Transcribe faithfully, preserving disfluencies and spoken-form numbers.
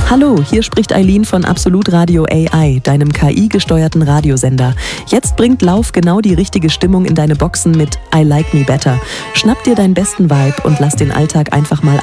Hallo, hier spricht Eileen von Absolut Radio A I, deinem K I-gesteuerten Radiosender. Jetzt bringt Lauf genau die richtige Stimmung in deine Boxen mit I Like Me Better. Schnapp dir deinen besten Vibe und lass den Alltag einfach mal